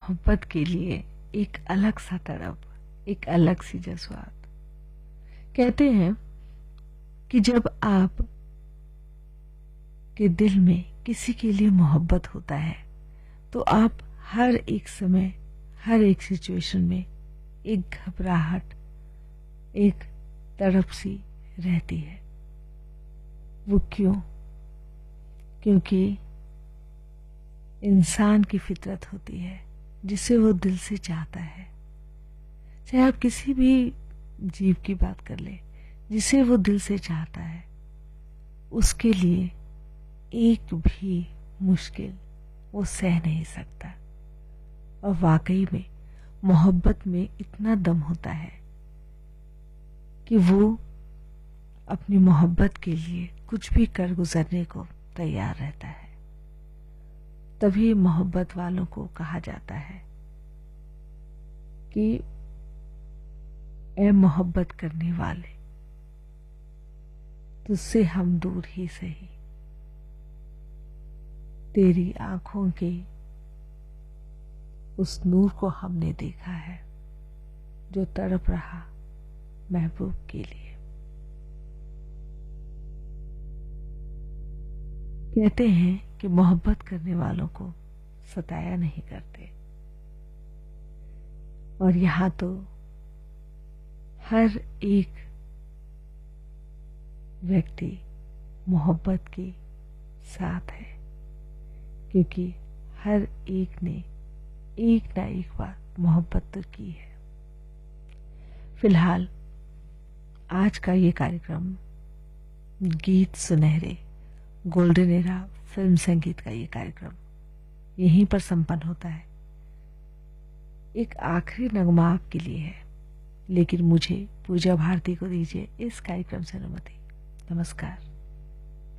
मोहब्बत के लिए एक अलग सा तड़प, एक अलग सी जज्बात। कहते हैं कि जब आप के दिल में किसी के लिए मोहब्बत होता है तो आप हर एक समय, हर एक सिचुएशन में एक घबराहट, एक तड़प सी रहती है। वो क्यों? क्योंकि इंसान की फितरत होती है जिसे वो दिल से चाहता है। चाहे आप किसी भी जीव की बात कर ले, जिसे वो दिल से चाहता है, उसके लिए एक भी मुश्किल वो सह नहीं सकता। और वाकई में मोहब्बत में इतना दम होता है कि वो अपनी मोहब्बत के लिए कुछ भी कर गुजरने को तैयार रहता है। तभी मोहब्बत वालों को कहा जाता है कि ए मोहब्बत करने वाले, तुझसे हम दूर ही सही, तेरी आंखों के उस नूर को हमने देखा है जो तड़प रहा महबूब के लिए। कहते हैं कि मोहब्बत करने वालों को सताया नहीं करते, और यहां तो हर एक व्यक्ति मोहब्बत के साथ है, क्योंकि हर एक ने एक ना एक बार मोहब्बत तो की है। फिलहाल आज का ये कार्यक्रम गीत सुनहरे, गोल्डन एरा फिल्म संगीत का ये कार्यक्रम यहीं पर संपन्न होता है। एक आखिरी नगमा आपके लिए है, लेकिन मुझे पूजा भारती को दीजिए इस कार्यक्रम से अनुमति। नमस्कार।